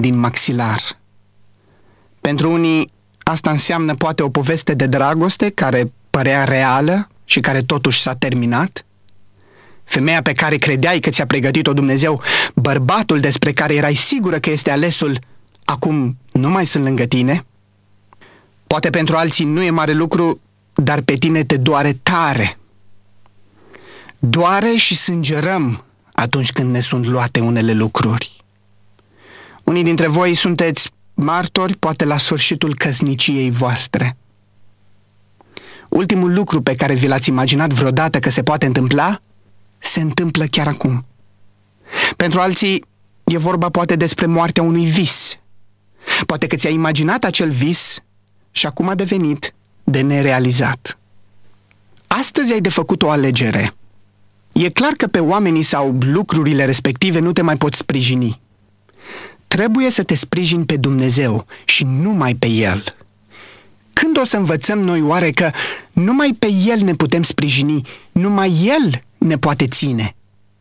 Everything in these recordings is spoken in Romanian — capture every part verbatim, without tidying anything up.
din maxilar. Pentru unii, asta înseamnă poate o poveste de dragoste care părea reală și care totuși s-a terminat. Femeia pe care credeai că ți-a pregătit-o Dumnezeu, bărbatul despre care erai sigură că este alesul, acum nu mai sunt lângă tine. Poate pentru alții nu e mare lucru, dar pe tine te doare tare. Doare și sângerăm atunci când ne sunt luate unele lucruri. Unii dintre voi sunteți martori, poate la sfârșitul căsniciei voastre. Ultimul lucru pe care vi l-ați imaginat vreodată că se poate întâmpla, se întâmplă chiar acum. Pentru alții, e vorba poate despre moartea unui vis. Poate că ți-ai imaginat acel vis și acum a devenit de nerealizat. Astăzi ai de făcut o alegere. E clar că pe oamenii sau lucrurile respective nu te mai poți sprijini. Trebuie să te sprijini pe Dumnezeu și numai pe El. Când o să învățăm noi oare că numai pe El ne putem sprijini, numai El ne poate ține?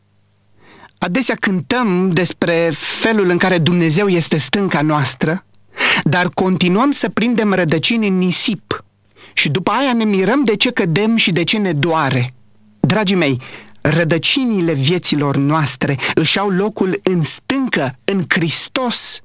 Adesea cântăm despre felul în care Dumnezeu este stânca noastră, dar continuăm să prindem rădăcini în nisip și după aia ne mirăm de ce cădem și de ce ne doare. Dragii mei, rădăcinile vieților noastre își au locul în stâncă, în Hristos.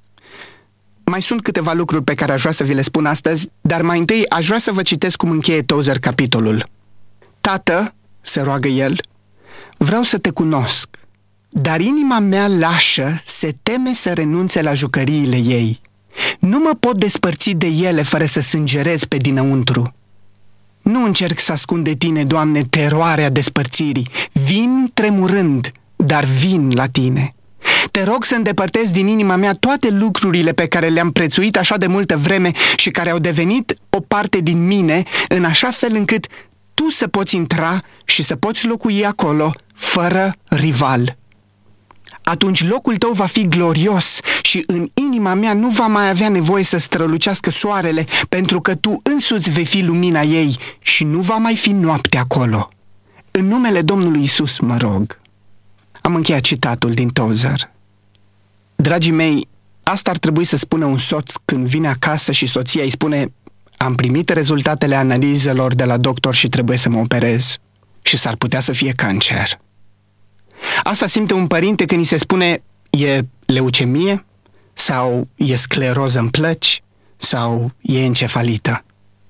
Mai sunt câteva lucruri pe care aș vrea să vi le spun astăzi, dar mai întâi aș vrea să vă citesc cum încheie Tozer capitolul. Tată, se roagă el, vreau să te cunosc, dar inima mea lașă se teme să renunțe la jucăriile ei. Nu mă pot despărți de ele fără să sângerez pe dinăuntru. Nu încerc să ascund de tine, Doamne, teroarea despărțirii. Vin tremurând, dar vin la tine. Te rog să îndepărtezi din inima mea toate lucrurile pe care le-am prețuit așa de multă vreme și care au devenit o parte din mine, în așa fel încât tu să poți intra și să poți locui acolo, fără rival. Atunci locul tău va fi glorios și în inima mea nu va mai avea nevoie să strălucească soarele, pentru că tu însuți vei fi lumina ei și nu va mai fi noapte acolo. În numele Domnului Iisus mă rog. Am încheiat citatul din Tozer. Dragii mei, asta ar trebui să spună un soț când vine acasă și soția îi spune: am primit rezultatele analizelor de la doctor și trebuie să mă operez și s-ar putea să fie cancer. Asta simte un părinte când îi se spune: e leucemie, sau e scleroză în plăci, sau e encefalită.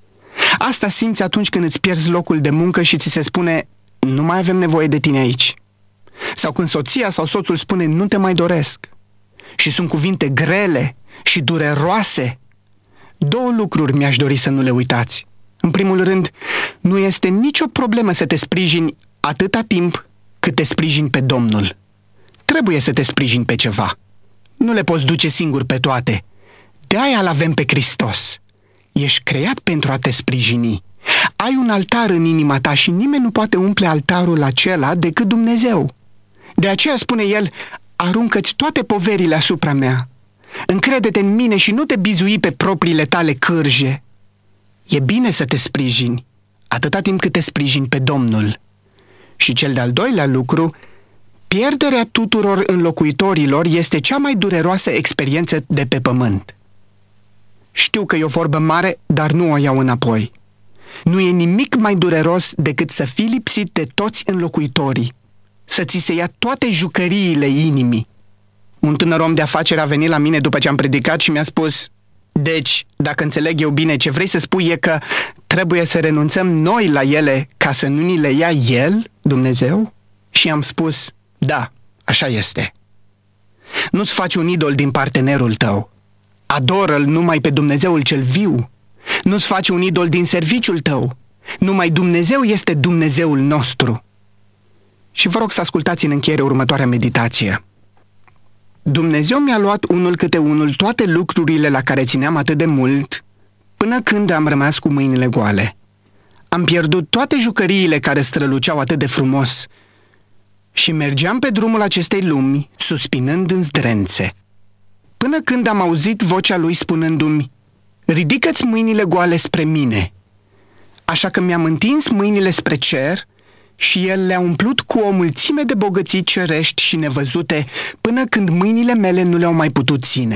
Asta simți atunci când îți pierzi locul de muncă și ți se spune: nu mai avem nevoie de tine aici. Sau când soția sau soțul spune: nu te mai doresc. Și sunt cuvinte grele și dureroase. Două lucruri mi-aș dori să nu le uitați. În primul rând, nu este nicio problemă să te sprijini atâta timp cât te sprijini pe Domnul. Trebuie să te sprijini pe ceva. Nu le poți duce singur pe toate. De-aia l-avem pe Hristos. Ești creat pentru a te sprijini. Ai un altar în inima ta și nimeni nu poate umple altarul acela decât Dumnezeu. De aceea spune El: aruncă-ți toate poverile asupra mea. Încrede-te în mine și nu te bizui pe propriile tale cârje. E bine să te sprijini, atâta timp cât te sprijini pe Domnul. Și cel de-al doilea lucru, pierderea tuturor înlocuitorilor este cea mai dureroasă experiență de pe pământ. Știu că e o vorbă mare, dar nu o iau înapoi. Nu e nimic mai dureros decât să fii lipsit de toți înlocuitorii, să ți se ia toate jucăriile inimii. Un tânăr om de afaceri a venit la mine după ce am predicat și mi-a spus: deci, dacă înțeleg eu bine, ce vrei să spui e că trebuie să renunțăm noi la ele ca să nu ni le ia El, Dumnezeu? Și am spus: da, așa este. Nu-ți faci un idol din partenerul tău. Adoră-L numai pe Dumnezeul cel viu. Nu-ți faci un idol din serviciul tău. Numai Dumnezeu este Dumnezeul nostru. Și vă rog să ascultați în încheiere următoarea meditație. Dumnezeu mi-a luat unul câte unul toate lucrurile la care țineam atât de mult, până când am rămas cu mâinile goale. Am pierdut toate jucăriile care străluceau atât de frumos și mergeam pe drumul acestei lumi, suspinând în zdrențe, până când am auzit vocea Lui spunându-mi: ridică-ți mâinile goale spre mine. Așa că mi-am întins mâinile spre cer și El le-a umplut cu o mulțime de bogății cerești și nevăzute, până când mâinile mele nu le-au mai putut ține.